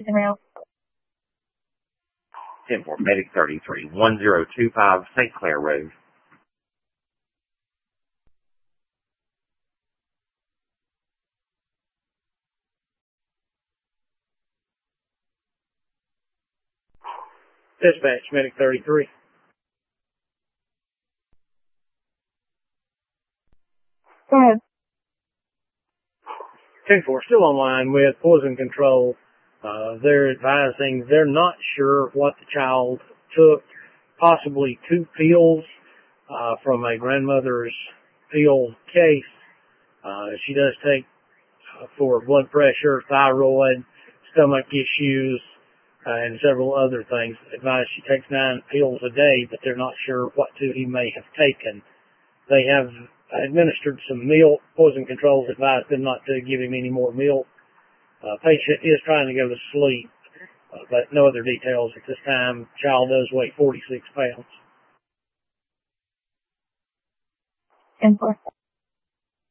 Rail. 10-4, Medic 33, 1025 St. Clair Road. Dispatch, Medic 33. Go ahead. 10-4, still online with Poison Control. They're advising they're not sure what the child took, possibly 2 pills from a grandmother's pill case. She does take for blood pressure, thyroid, stomach issues, and several other things. Advised she takes 9 pills a day, but they're not sure what 2 he may have taken. They have administered some milk. Poison Control's advised them not to give him any more milk. Patient is trying to go to sleep, but no other details at this time. Child does weigh 46 pounds. 10-4.